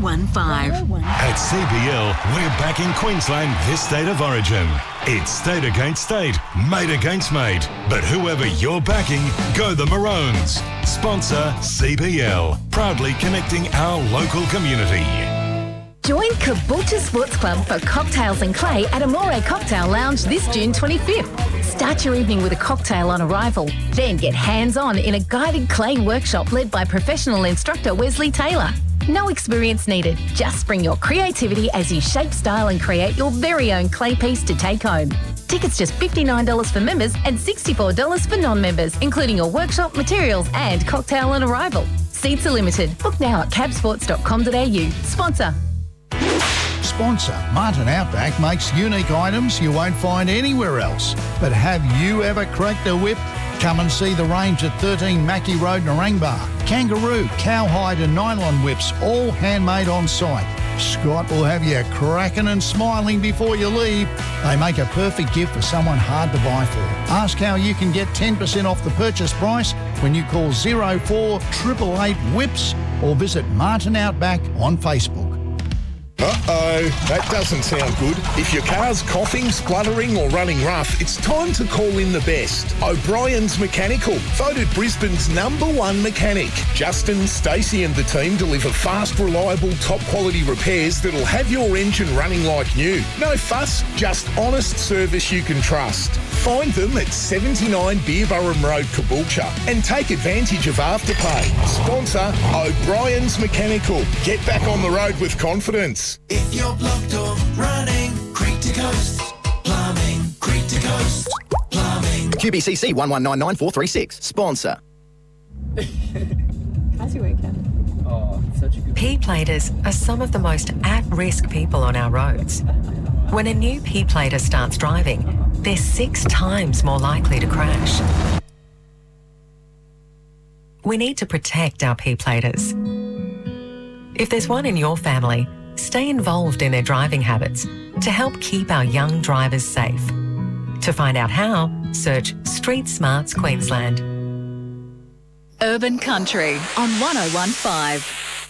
1015. At CBL, we're backing Queensland this state of origin. It's state against state, mate against mate. But whoever you're backing, go the Maroons. Sponsor CBL, proudly connecting our local community. Join Caboolture Sports Club for Cocktails and Clay at Amore Cocktail Lounge this June 25th. Start your evening with a cocktail on arrival, then get hands-on in a guided clay workshop led by professional instructor Wesley Taylor. No experience needed, just bring your creativity as you shape, style and create your very own clay piece to take home. Tickets just $59 for members and $64 for non-members, including your workshop, materials and cocktail on arrival. Seats are limited. Book now at cabsports.com.au. Sponsor. Martin Outback makes unique items you won't find anywhere else. But have you ever cracked a whip? Come and see the range at 13 Mackie Road, Narangba. Kangaroo, cowhide and nylon whips, all handmade on site. Scott will have you cracking and smiling before you leave. They make a perfect gift for someone hard to buy for. Ask how you can get 10% off the purchase price when you call 048888 WHIPS or visit Martin Outback on Facebook. Uh-oh, that doesn't sound good. If your car's coughing, spluttering or running rough, it's time to call in the best. O'Brien's Mechanical, voted Brisbane's #1 mechanic. Justin, Stacey and the team deliver fast, reliable, top-quality repairs that'll have your engine running like new. No fuss, just honest service you can trust. Find them at 79 Beerburrum Road, Caboolture, and take advantage of Afterpay. Sponsor O'Brien's Mechanical. Get back on the road with confidence. If you're blocked or running, Creek to Coast Plumbing. Creek to Coast Plumbing. QBCC 1199436. Sponsor. How's your weekend? Oh, such a good... P-platers are some of the most at-risk people on our roads. When a new P-plater starts driving, they're 6 times more likely to crash. We need to protect our P-platers. If there's one in your family, stay involved in their driving habits to help keep our young drivers safe. To find out how, search Street Smarts Queensland. Urban Country on 1015.